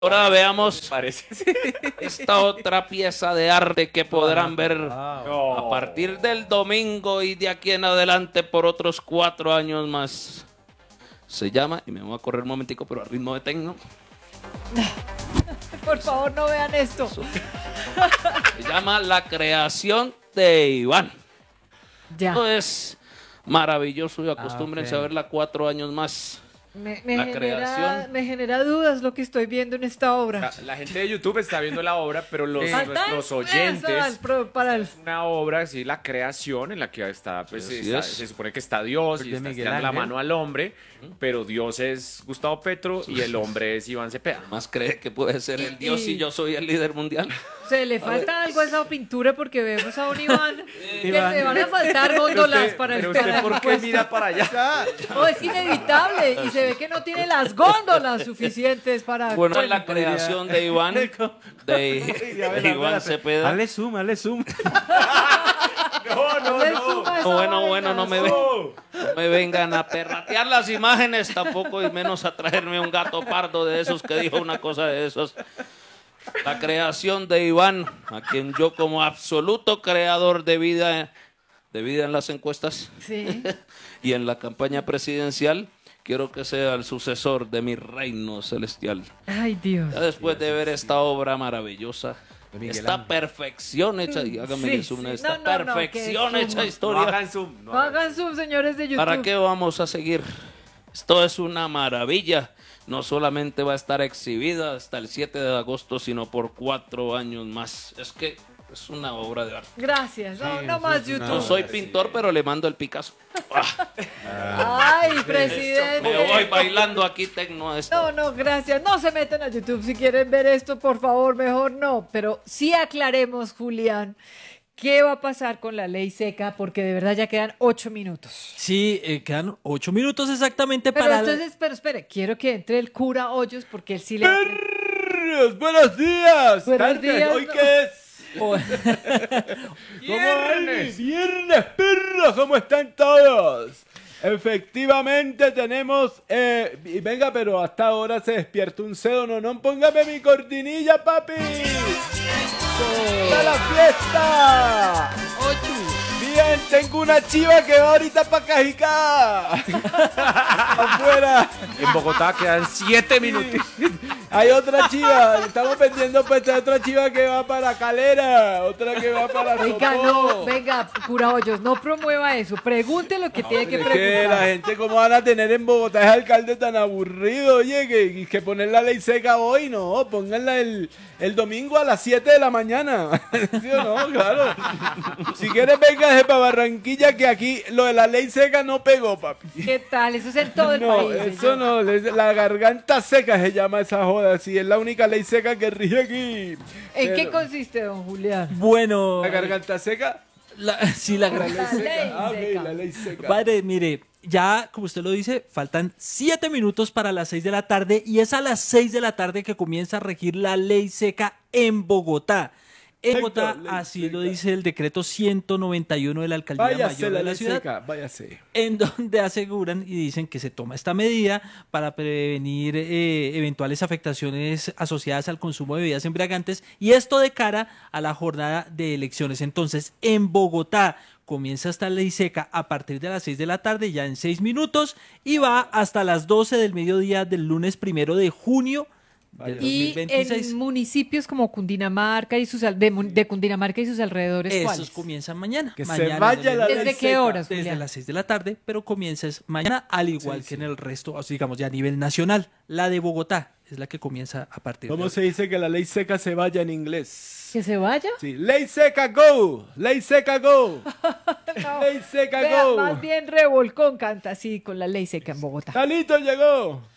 Ahora veamos Parece. esta otra pieza de arte que podrán ver No. a partir del domingo y de aquí en adelante por otros 4 años más. Se llama, y me voy a correr un momentico, pero a ritmo de tecno. Por favor, no vean esto. Se llama La creación de Iván. Ya. Esto es maravilloso y acostúmbrense a verla 4 años más. Me La genera, creación. me genera dudas lo que estoy viendo en esta obra. La gente de YouTube está viendo la obra, pero Falta nuestros eso oyentes... para el... Una obra, sí, la creación en la que está, pues, Sí, está- es. se supone que está Dios y De está Miguel estirando la Ángel. mano al hombre, pero Dios es Gustavo Petro y el hombre es Iván Cepeda. Más cree que puede ser el Dios y yo soy el líder mundial. Se le falta algo a esa pintura porque vemos a un Iván que Iván. le van a faltar góndolas para el Pero usted, ¿por qué puesto. mira para allá? No, es inevitable y se ve que no tiene las góndolas suficientes para... Bueno, es la creación de Iván, de Iván Cepeda. Hazle zoom, hazle zoom. Bueno, no me vengan a perratear las imágenes tampoco y menos a traerme un gato pardo de esos que dijo una cosa de esos. La creación de Iván, a quien yo como absoluto creador de vida en las encuestas Sí. y en la campaña presidencial, quiero que sea el sucesor de mi reino celestial. Ay, Dios. Ya después de ver esta obra maravillosa, Miguel esta Ángel. perfección hecha, y hágame Sí, el zoom, sí. esta No, que perfección zoom. hecha No historia. hagan zoom. No hagan zoom, señores de YouTube. ¿Para qué vamos a seguir? Esto es una maravilla. No solamente va a estar exhibida hasta el 7 de agosto, sino por 4 años más. Es que es una obra de arte. Gracias. No más YouTube. No soy pintor, pero le mando el Picasso. Ay, presidente. Me voy bailando aquí tecno a esto. No, gracias. No se metan a YouTube. Si quieren ver esto, por favor, mejor no. Pero sí aclaremos, Julián, qué va a pasar con la ley seca, porque de verdad ya quedan 8 minutos. Sí, quedan 8 minutos exactamente Pero para... entonces, pero espere, quiero que entre el cura Hoyos, porque él sí le... Buenos días. Buenos tardes. días, ¿Hoy no. qué es? Oh, Viernes. Viernes, perros. ¿Cómo están todos? Efectivamente tenemos... y venga, pero hasta ahora se despierta un cedo. No, póngame mi cortinilla, papi. ¡Para la fiesta! Bien, tengo una chiva que va ahorita para Cajicá. Afuera. En Bogotá quedan 7 minutos. Hay otra chiva, estamos vendiendo pues otra chiva que va para Calera, otra que va para Venga, Sopó. no, venga, cura Hoyos, no promueva eso. Pregunte lo que tiene que Es que la preguntar. gente cómo van a tener en Bogotá ese alcalde tan aburrido, oye, que poner la ley seca hoy, no, pónganla el domingo a las 7 de la mañana. ¿Sí o no? Claro. Si quieres véngase para Barranquilla que aquí lo de la ley seca no pegó, papi. ¿Qué tal? Eso es en todo el No, país. eso señor. no, la garganta seca se llama esa joda, sí, es la única ley seca que rige aquí. ¿En qué Pero- consiste, don Julián? bueno, ¿La garganta seca? sí, la gran... La ley Ah, ok, seca. la ley seca. Padre, mire, ya como usted lo dice, faltan 7 minutos para las 6 de la tarde y es a las 6 de la tarde que comienza a regir la ley seca en Bogotá. En Perfecto, Bogotá, ley así seca. lo dice el decreto 191 de la Alcaldía Váyase Mayor la de la ley ciudad, seca, váyase. en donde aseguran y dicen que se toma esta medida para prevenir eventuales afectaciones asociadas al consumo de bebidas embriagantes y esto de cara a la jornada de elecciones. Entonces, en Bogotá comienza esta ley seca a partir de las 6 de la tarde, ya en 6 minutos, y va hasta las 12 del mediodía del lunes 1 de junio del Y 2026. en municipios como Cundinamarca y sus de Cundinamarca y sus alrededores, Esos ¿cuáles? comienzan mañana. Que se Mañana vaya es la el- ¿Desde ley qué seca. horas, Desde Julián? las 6 de la tarde, pero comienza es mañana, al igual que en el resto, o sea, digamos, ya a nivel nacional. La de Bogotá es la que comienza a partir ¿Cómo de se dice que la ley seca se vaya en inglés? ¿Que se vaya? Sí, ley seca go, ley seca go, No. ley seca Vea, go. más bien Revolcón canta así con la ley seca en Bogotá. Talito llegó.